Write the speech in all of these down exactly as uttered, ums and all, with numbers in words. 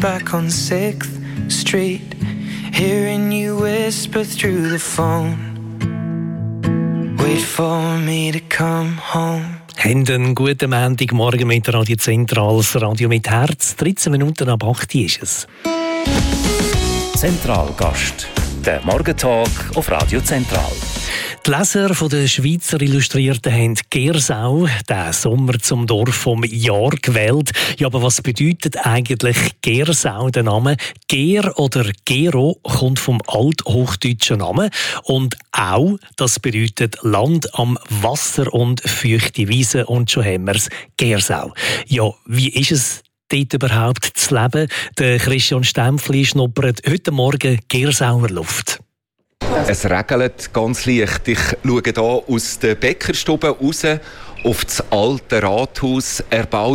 back on sixth Street, hearing you whisper through the phone. Wait for me to come home. Haben einen guten Montagmorgen mit Radio Zentral, das Radio mit Herz. dreizehn Minuten ab acht ist es. Zentralgast, der Morgentalk auf Radio Zentral. Die Leser von der Schweizer Illustrierten haben Gersau, den Sommer zum Dorf vom Jahr, gewählt. Ja, aber was bedeutet eigentlich Gersau, der Name? Ger oder Gero kommt vom althochdeutschen Namen. Und auch, das bedeutet Land am Wasser und feuchte Wiesen. Und schon haben wir es, Gersau. Ja, wie ist es dort überhaupt zu leben? Der Christian Stempfli schnuppert heute Morgen Gersauer Luft. Es regelt ganz leicht. Ich schaue hier aus der Bäckerstube raus auf das alte Rathaus, erbaut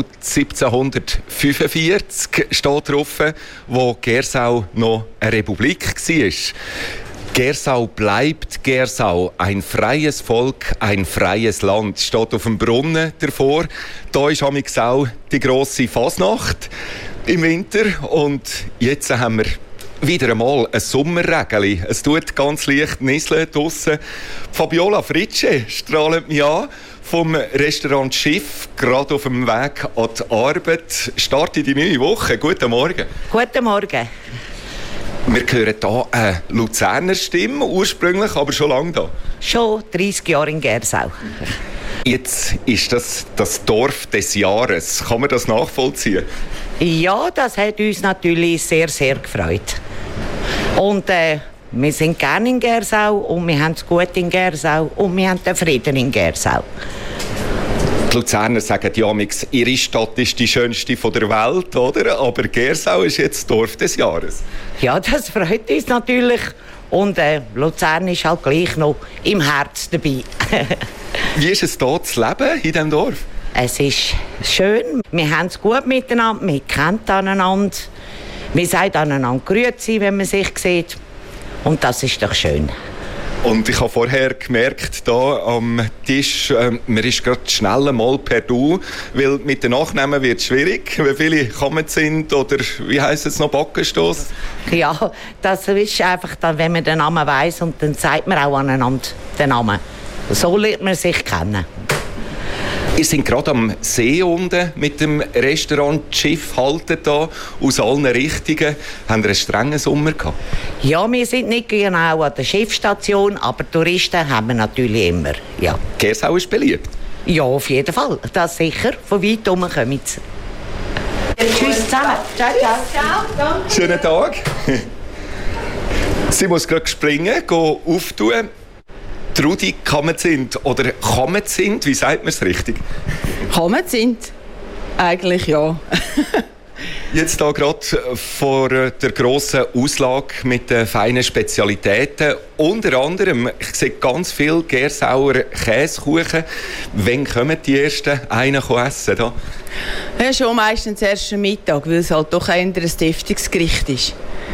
siebzehnhundertfünfundvierzig, steht drauf, wo Gersau noch eine Republik war. Gersau bleibt Gersau, ein freies Volk, ein freies Land, steht auf dem Brunnen davor. Da ist amigs auch die grosse Fasnacht im Winter und jetzt haben wir wieder einmal ein Sommerregeli. Es tut ganz leicht nisseln draussen. Fabiola Fritsche strahlt mich an vom Restaurant Schiff, gerade auf dem Weg an die Arbeit. Starte die neue Woche. Guten Morgen. Guten Morgen. Wir hören hier eine Luzerner Stimme, ursprünglich, aber schon lange da. Schon dreissig Jahre in Gersau. Jetzt ist das das Dorf des Jahres. Kann man das nachvollziehen? Ja, das hat uns natürlich sehr, sehr gefreut. Und äh, wir sind gerne in Gersau und wir haben es gut in Gersau und wir haben den Frieden in Gersau. Die Luzerner sagen ja, ihre Stadt ist die schönste der Welt, oder? Aber Gersau ist jetzt das Dorf des Jahres. Ja, das freut uns natürlich. Und äh, Luzern ist halt gleich noch im Herz dabei. Wie ist es hier zu leben in diesem Dorf? Es ist schön, wir haben es gut miteinander, wir kennen aneinander. Wir sagen aneinander grüezi, wenn man sich sieht. Und das ist doch schön. Und ich habe vorher gemerkt, hier am Tisch, äh, man ist gerade schnell mal per Du, weil mit den Nachnamen wird es schwierig, wie viele kommen sind oder wie heisst es noch, Backenstoss? Ja, das ist einfach dann, wenn man den Namen weiss und dann sagt man auch aneinander den Namen. So lernt man sich kennen. Ihr seid gerade am See unten mit dem Restaurant Schiff, haltet hier aus allen Richtungen. Habt ihr einen strengen Sommer gehabt? Ja, wir sind nicht genau an der Schiffsstation, aber Touristen haben wir natürlich immer. Ja. Gersau ist beliebt? Ja, auf jeden Fall. Das sicher. Von weit herum kommen sie. Tschüss zusammen. Ciao, ciao. ciao. Schönen Tag. Sie muss gerade springen, gehen auftun. Trudi, Kammerzind oder Kammerzind, wie sagt man es richtig? Kammerzind? Eigentlich ja. Jetzt hier gerade vor der grossen Auslage mit den feinen Spezialitäten. Unter anderem, ich sehe ganz viel Gersauer Käsekuchen. Wann kommen die ersten einen essen? Da? Ja, schon meistens erst am Mittag, weil es halt doch eher ein deftiges Gericht ist.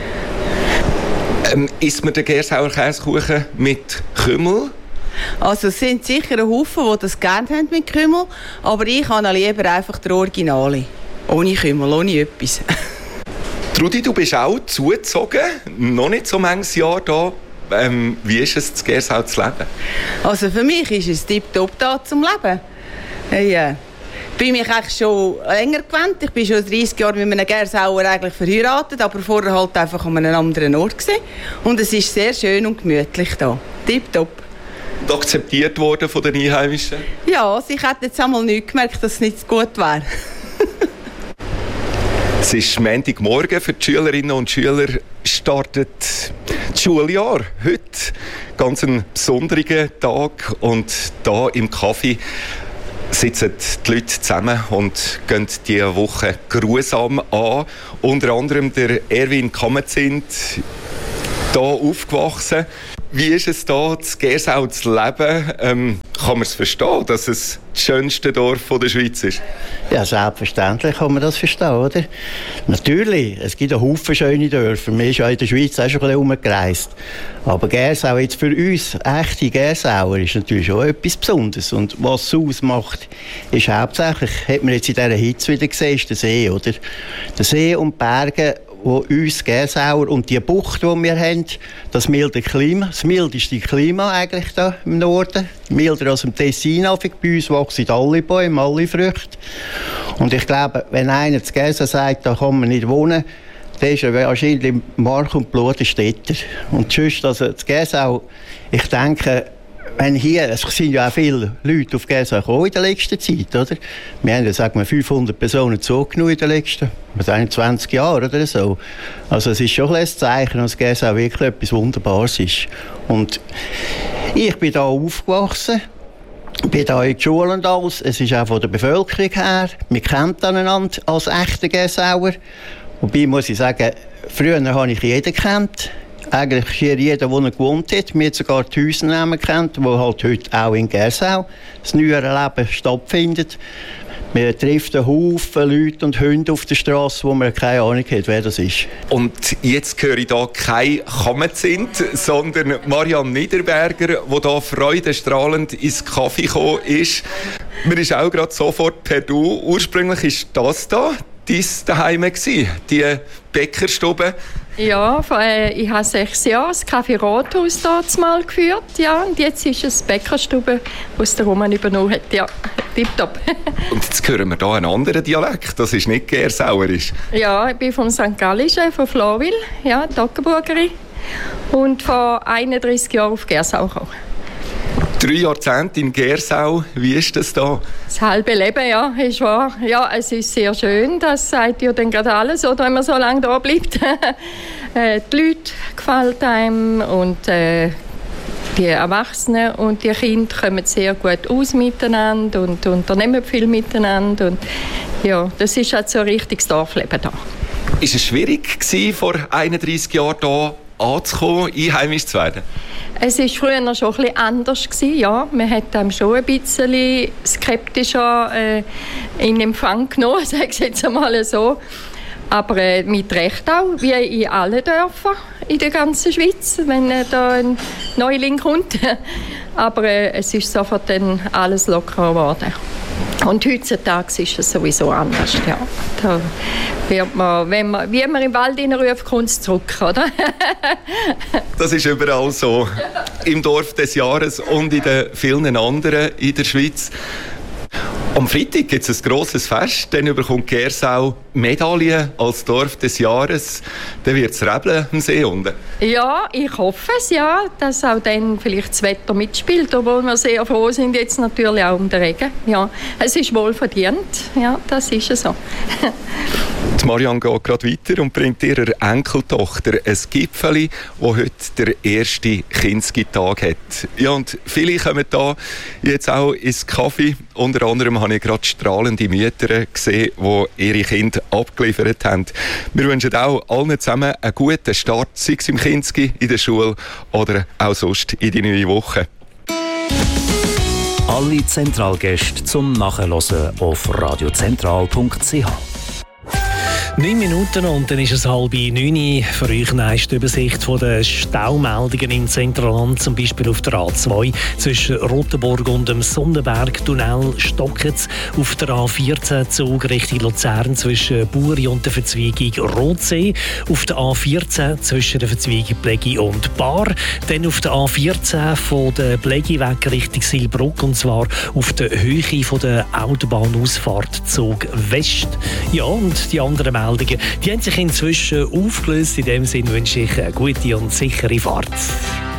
Ähm, isst man den Gersauer Käsekuchen mit Kümmel? Also es sind sicher ein Haufen, die das gerne haben mit Kümmel, aber ich habe lieber einfach den Originale. Ohne Kümmel, ohne etwas. Trudi, du bist auch zugezogen, noch nicht so manches Jahr da. Ähm, wie ist es, in Gersau zu leben? Also für mich ist es tipptopp da zum Leben. Hey, äh, ich bin mich eigentlich schon länger gewöhnt. Ich bin schon dreissig Jahre mit einem Gersauer eigentlich verheiratet, aber vorher halt einfach an einem anderen Ort gewesen. Und es ist sehr schön und gemütlich da. Tipptopp. Und akzeptiert worden von den Einheimischen? Ja, also ich hätte jetzt einmal nicht gemerkt, dass es nicht gut wäre. Es ist Montagmorgen, für die Schülerinnen und Schüler startet das Schuljahr. Heute ganz ein besonderer Tag und hier im Café sitzen die Leute zusammen und gehen diese Woche geruhsam an. Unter anderem der Erwin Kammerzind, hier aufgewachsen. Wie ist es hier, in Gersau zu leben? Ähm, kann man es verstehen, dass es das schönste Dorf der Schweiz ist? Ja, selbstverständlich kann man das verstehen, oder? Natürlich, es gibt einen Haufen schöne Dörfer. Wir sind ja in der Schweiz auch schon ein bisschen umgereist. Aber Gersau jetzt für uns, echte Gersauer, ist natürlich schon etwas Besonderes. Und was es ausmacht, ist hauptsächlich, hat man jetzt in dieser Hitze wieder gesehen, ist der See, oder? Der See und die Berge, wo uns Gersauer und die Bucht, die wir haben, das milde Klima, das mildeste Klima eigentlich da im Norden, milder als im Tessin. Bei uns wachsen alle Bäume, alle Früchte. Und ich glaube, wenn einer zu Gersau sagt, da kann man nicht wohnen, dann ist er wahrscheinlich Mark und Blut ein Städter. Und sonst, also zu Gersau, ich denke, wenn hier, es sind ja auch viele Leute auf Gersau gekommen in der letzten Zeit, oder? Wir haben ja, sagen wir, fünfhundert Personen zugenommen in den letzten zwanzig Jahren oder so. Also es ist schon ein Zeichen, dass Gersau wirklich etwas Wunderbares ist. Und ich bin hier aufgewachsen, bin hier in der Schule und alles. Es ist auch von der Bevölkerung her. Wir kennen einander als echte Gersauer. Wobei muss ich sagen, früher habe ich jeden gekannt. Eigentlich hier jeder, der gewohnt hat. Wir haben sogar die Hausnamen kennt, die halt heute auch in Gersau das neuere Leben stattfindet. Man trifft einen Haufen Leute und Hunde auf der Straße, wo man keine Ahnung hat, wer das ist. Und jetzt höre ich hier kein Kammerzint, sondern Marianne Niederberger, die hier freudestrahlend ins Kaffee gekommen ist. Man ist auch gerade sofort per Du. Ursprünglich ist das da dein Daheim gsi, die Bäckerstube. Ja, ich habe sechs Jahre das Café Rothaus dort mal geführt, ja, und jetzt ist es Bäckerstube, was der Roman übernommen hat, ja, tipptopp. Und jetzt hören wir hier einen anderen Dialekt, das ist nicht gersauerisch. Ja, ich bin vom Sankt Gallischen, von Florwil, ja, Toggenburgerin, und vor einunddreissig Jahren auf Gersau gekommen. Drei Jahrzehnte in Gersau, wie ist das da? Das halbe Leben, ja, ist wahr. Ja, es ist sehr schön, das sagt ja dann gerade alles, oder, wenn man so lange da bleibt. äh, die Leute gefällt einem und äh, die Erwachsenen und die Kinder kommen sehr gut aus miteinander und unternehmen viel miteinander. Und, ja, das ist halt so ein richtiges Dorfleben da. Ist es schwierig gewesen, vor einunddreissig Jahren hier anzukommen, einheimisch zu werden? Es war früher schon ein bisschen anders gewesen, ja. Man hat einem schon ein bisschen skeptischer äh, in Empfang genommen, sage ich jetzt einmal so. Aber äh, mit Recht auch, wie in allen Dörfern in der ganzen Schweiz, wenn äh, da ein Neuling kommt. Aber äh, es ist sofort dann alles lockerer geworden. Und heutzutage ist es sowieso anders, ja. Da wird man, wenn man, wie man im Wald ruft, kommt es zurück, oder? Das ist überall so. Im Dorf des Jahres und in den vielen anderen in der Schweiz. Am Freitag gibt es ein grosses Fest, dann bekommt Gersau Medaille als Dorf des Jahres. Dann wird es Rebeln am See unten. Ja, ich hoffe es, ja, dass auch dann vielleicht das Wetter mitspielt, obwohl wir sehr froh sind, jetzt natürlich auch um den Regen. Ja, es ist wohl verdient, ja, das ist es so. Die Marianne geht gerade weiter und bringt ihrer Enkeltochter ein Gipfeli, das heute der erste Kindstag hat. Ja, und viele kommen da jetzt auch ins Kaffee. Unter anderem habe ich gerade strahlende Mütter gesehen, die ihre Kinder abgeliefert haben. Wir wünschen auch allen zusammen einen guten Start, sei es im Kindski, in der Schule oder auch sonst in die neue Woche. Alle Zentralgäste zum Nachhören auf radiozentral punkt c h. Neun Minuten und dann ist es halb neun. Für euch ist die Übersicht von den Staumeldungen im Zentralland, zum Beispiel auf der A zwei zwischen Rotenburg und dem Sonnenberg-Tunnel stockt es. Auf der A vierzehn Zug Richtung Luzern zwischen Buri und der Verzweigung Rotsee. Auf der A vierzehn zwischen der Verzweigung Blegi und Bar. Dann auf der A vierzehn von der Blegi weg Richtung Silbruck, und zwar auf der Höhe von der Autobahnausfahrt Zug West. Ja, und die anderen Meldungen, die haben sich inzwischen aufgelöst. In dem Sinne wünsche ich eine gute und sichere Fahrt.